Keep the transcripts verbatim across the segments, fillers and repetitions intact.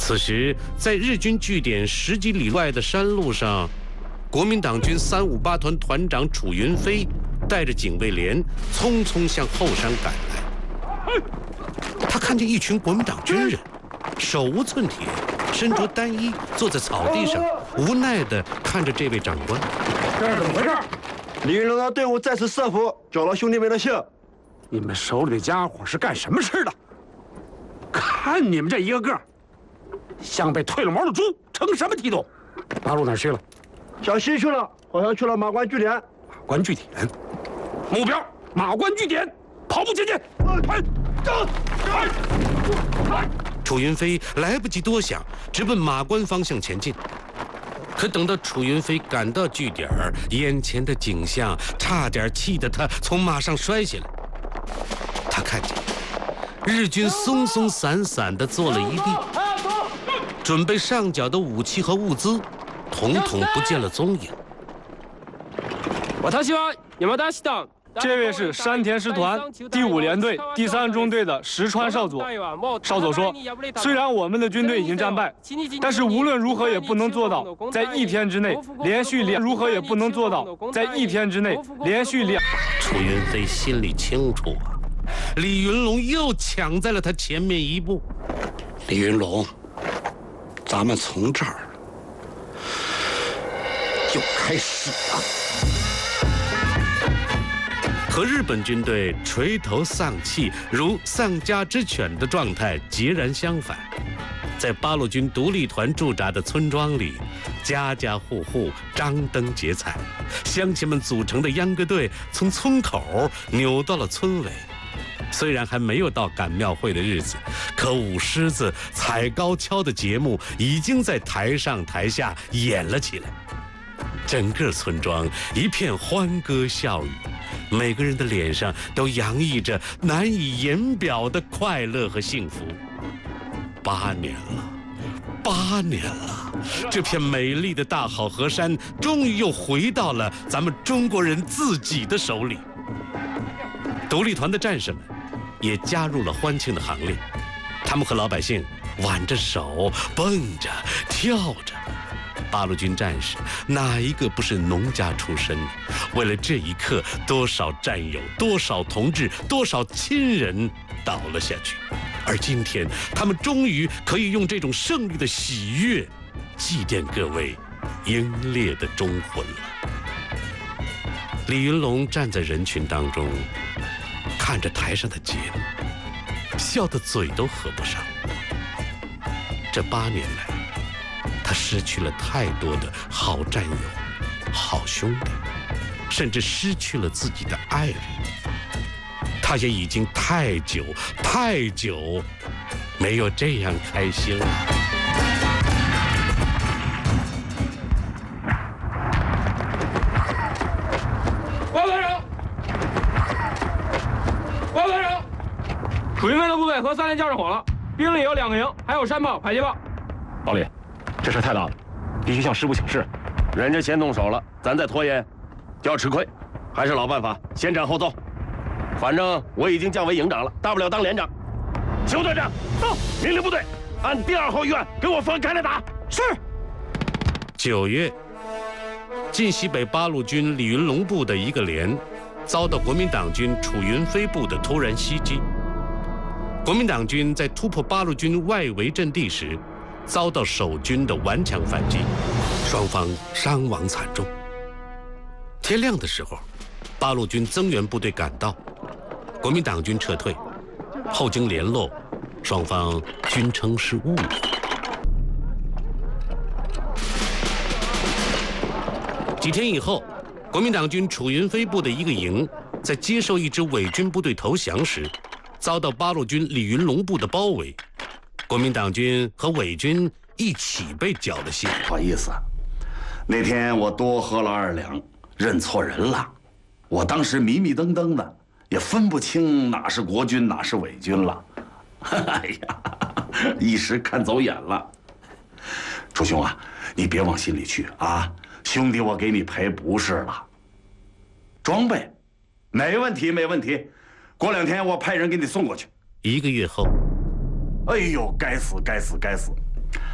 此时，在日军据点十几里外的山路上，国民党军三五八团团长楚云飞带着警卫连匆匆向后山赶来。他看见一群国民党军人，手无寸铁，身着单衣，坐在草地上，无奈地看着这位长官。 这是怎么回事？ 李云龙的队伍再次设伏，交了兄弟们的信。 你们手里的家伙是干什么吃的？看你们这一个个，像被褪了毛的猪，成什么体统？八路哪儿去了？ 向西去了，好像去了马关据点。 马关据点，目标马关据点，跑步前进，快，走，快！ 楚云飞来不及多想，直奔马关方向前进。可等到楚云飞赶到据点儿，眼前的景象差点气得他从马上摔下来。他看见日军松松散散地坐了一地，准备上缴的武器和物资，统统不见了踪影。 这位是山田师团第五联队第三中队的石川少佐。少佐说，虽然我们的军队已经战败，但是无论如何也不能做到在一天之内连续两如何也不能做到在一天之内连续两。 楚云飞心里清楚啊，李云龙又抢在了他前面一步。 李云龙，咱们从这儿就开始了。 和日本军队垂头丧气、如丧家之犬的状态截然相反。在八路军独立团驻扎的村庄里，家家户户张灯结彩，乡亲们组成的秧歌队从村口扭到了村尾。虽然还没有到赶庙会的日子，可舞狮子、踩高跷的节目已经在台上台下演了起来。整个村庄一片欢歌笑语，每个人的脸上都洋溢着难以言表的快乐和幸福。八年了，八年了，这片美丽的大好河山终于又回到了咱们中国人自己的手里。独立团的战士们也加入了欢庆的行列，他们和老百姓挽着手，蹦着，跳着。八路军战士哪一个不是农家出身呢？为了这一刻，多少战友、多少同志、多少亲人倒了下去。而今天，他们终于可以用这种胜利的喜悦，祭奠各位英烈的忠魂了。李云龙站在人群当中，看着台上的节目，笑得嘴都合不上。这八年来，他失去了太多的好战友、好兄弟，甚至失去了自己的爱人。他也已经太久、太久没有这样开心了。 报团长，报团长，楚云飞的部队和三连交上火了，兵力有两个营，还有山炮、迫击炮。 老李，这事太大了，必须向师部请示。人家先动手了，咱再拖延就要吃亏，还是老办法，先斩后奏。反正我已经降为营长了，大不了当连长。邱队长，到！命令部队按第二号预案给我分开来打。是。 九月，晋西北八路军李云龙部的一个连，遭到国民党军楚云飞部的突然袭击。国民党军在突破八路军外围阵地时，遭到守军的顽强反击，双方伤亡惨重。天亮的时候，八路军增援部队赶到，国民党军撤退，后经联络，双方均称是误会。几天以后，国民党军楚云飞部的一个营在接受一支伪军部队投降时，遭到八路军李云龙部的包围，国民党军和伪军一起被缴了械。 不好意思，那天我多喝了二两，认错人了。我当时迷迷瞪瞪的，也分不清哪是国军哪是伪军了。哎呀，一时看走眼了。楚兄啊，你别往心里去啊，兄弟我给你赔不是了。装备，没问题没问题，过两天我派人给你送过去。 一个月后， 哎呦，该死该死该死！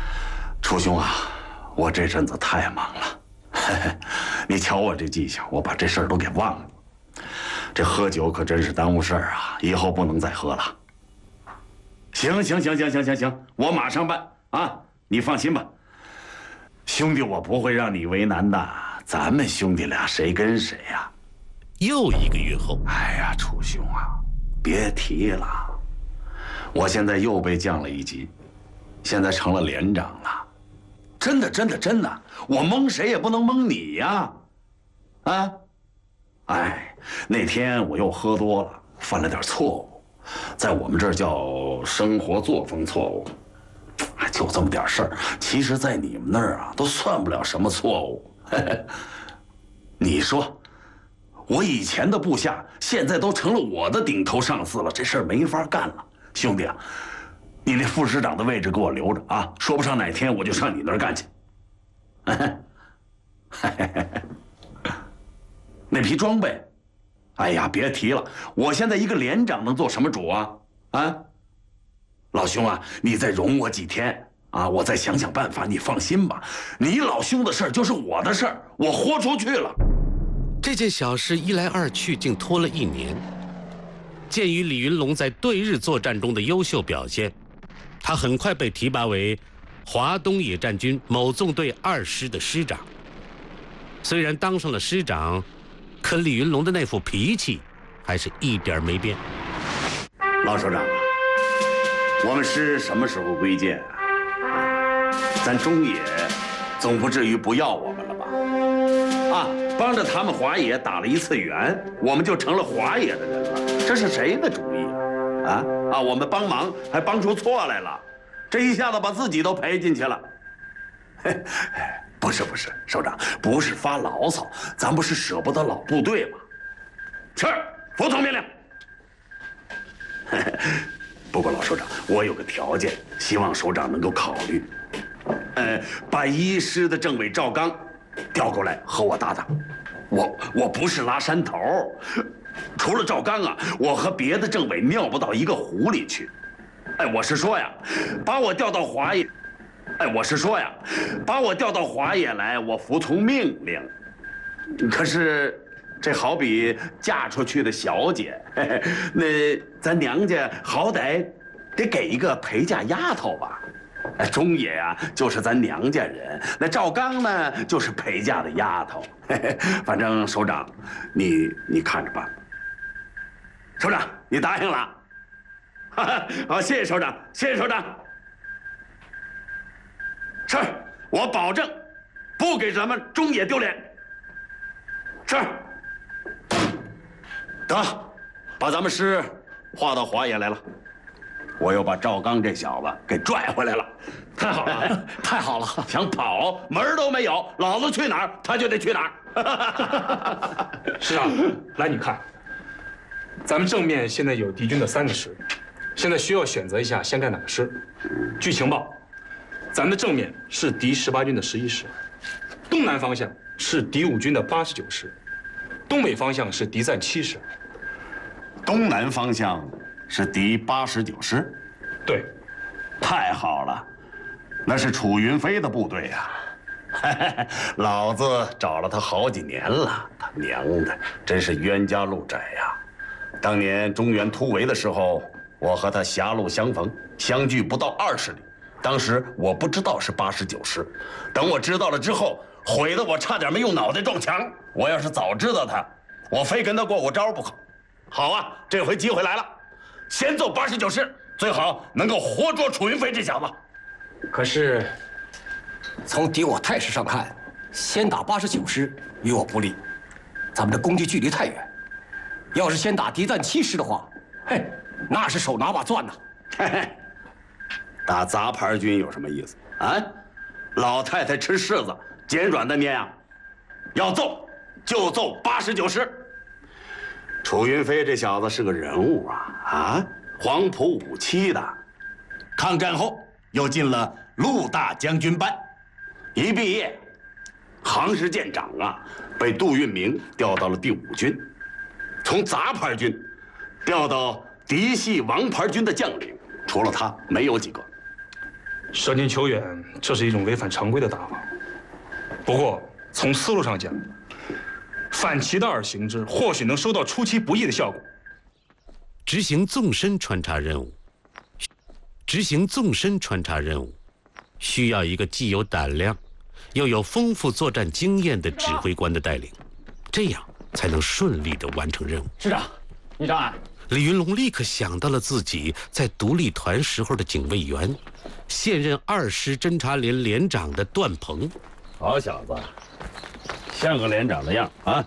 楚兄啊，我这阵子太忙了，嘿嘿，你瞧我这记性，我把这事儿都给忘了。这喝酒可真是耽误事儿啊，以后不能再喝了。行行行行行行行，我马上办啊，你放心吧。兄弟，我不会让你为难的，咱们兄弟俩谁跟谁呀？ 又一个月后， 哎呀，楚兄啊，别提了，我现在又被降了一级，现在成了连长了。真的，真的，真的，我蒙谁也不能蒙你呀！啊，哎，那天我又喝多了，犯了点错误，在我们这儿叫生活作风错误，就这么点事儿。其实，在你们那儿啊，都算不了什么错误。嘿嘿，你说。我以前的部下现在都成了我的顶头上司了，这事儿没法干了。兄弟啊，你那副师长的位置给我留着啊，说不上哪天我就上你那儿干去。那批装备，哎呀，别提了，我现在一个连长能做什么主啊？啊，老兄啊，你再容我几天啊，我再想想办法。你放心吧，你老兄的事儿就是我的事儿，我豁出去了。 这件小事一来二去，竟拖了一年。鉴于李云龙在对日作战中的优秀表现，他很快被提拔为华东野战军某纵队二师的师长。虽然当上了师长，可李云龙的那副脾气还是一点没变。 老首长啊，我们师什么时候归建啊？咱中野总不至于不要我们了吧？啊，帮着他们华野打了一次援，我们就成了华野的人了。这是谁的主意啊？啊啊！我们帮忙还帮出错来了，这一下子把自己都赔进去了。嘿，不是不是，首长不是发牢骚，咱不是舍不得老部队吗？是，服从命令。不过老首长，我有个条件，希望首长能够考虑。呃，把一师的政委赵刚调过来和我搭档。我我不是拉山头，除了赵刚啊，我和别的政委尿不到一个壶里去。哎，我是说呀，把我调到华野。哎，我是说呀，把我调到华野来，我服从命令。可是，这好比嫁出去的小姐，嘿嘿，那咱娘家好歹得给一个陪嫁丫头吧。哎，中野呀，就是咱娘家人；那赵刚呢，就是陪嫁的丫头。嘿嘿，反正首长，你你看着办。首长，你答应了。哈哈，好，谢谢首长，谢谢首长。是，我保证，不给咱们中野丢脸。是。得，把咱们师划到华野来了。我又把赵刚这小子给拽回来了， 太好了，太好了！ 想跑门儿都没有，老子去哪儿他就得去哪儿。师长，来你看，咱们正面现在有敌军的三个师，现在需要选择一下先干哪个师。据情报，咱们的正面是敌十八军的十一师，东南方向是敌五军的八十九师，东北方向是敌赞七师。 东南方向是敌八十九师， 对， 太好了，那是楚云飞的部队呀、啊！老子找了他好几年了，他娘的，真是冤家路窄呀！当年中原突围的时候，我和他狭路相逢，相距不到二十里。当时我不知道是八十九师，等我知道了之后，悔得我差点没用脑袋撞墙。我要是早知道他，我非跟他过过招不可。好啊，这回机会来了，先揍八十九师，最好能够活捉楚云飞这小子。 可是，从敌我态势上看，先打八十九师与我不利，咱们的攻击距离太远。要是先打敌赞七师的话，嘿，那是手拿把攥呐。 嘿嘿，打杂牌军有什么意思啊？老太太吃柿子，捡软的捏啊！要揍就揍八十九师。楚云飞这小子是个人物啊啊！黄埔五期的，抗战后又进了陆大将军班，一毕业，航师舰长啊，被杜聿明调到了第五军，从杂牌军调到嫡系王牌军的将领，除了他没有几个。 舍近求远，这是一种违反常规的打法。不过从思路上讲，反其道而行之，或许能收到出其不意的效果。 执行纵深穿插任务，执行纵深穿插任务，需要一个既有胆量，又有丰富作战经验的指挥官的带领，这样才能顺利地完成任务。 师长，你长安。 李云龙立刻想到了自己在独立团时候的警卫员，现任二师侦察连连长的段鹏。 好小子，像个连长的样啊！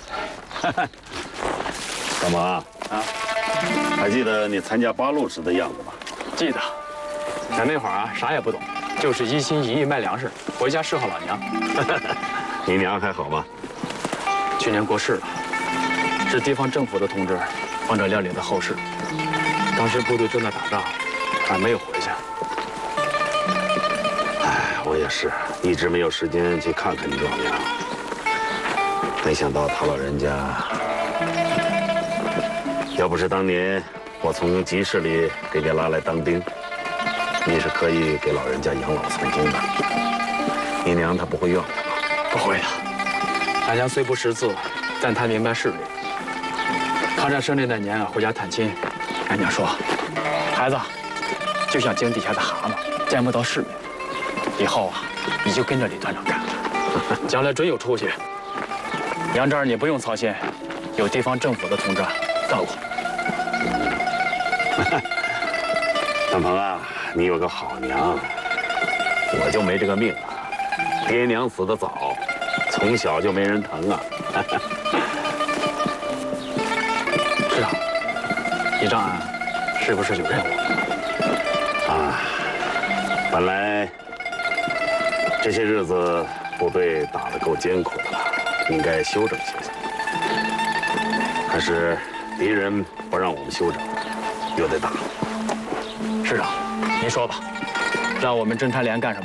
干嘛啊？还记得你参加八路时的样子吗？ 记得，咱那会儿啊，啥也不懂，就是一心一意卖粮食，回家侍候老娘。 你娘还好吗？ 去年过世了，是地方政府的通知，帮着料理的后事。当时部队正在打仗，还没有回去。 哎，我也是，一直没有时间去看看你老娘。没想到他老人家，要不是当年我从集市里给你拉来当兵，你是可以给老人家养老从宗的。你娘她不会怨我吧？ 不会的，俺娘虽不识字，但她明白事理。抗战胜利那年回家探亲，俺娘说：“孩子，就像井底下的蛤蟆，见不到世面。以后啊，你就跟着李团长干，将来准有出息。娘这儿你不用操心，有地方政府的通知照顾。” 段鹏啊，你有个好娘，我就没这个命啊。爹娘死得早，从小就没人疼啊。 师长，李长安是不是有任务？ 啊，本来这些日子部队打得够艰苦的了，应该休整歇歇。可是敌人不让我们休整，又得打。 师长，您说吧，让我们侦察连干什么？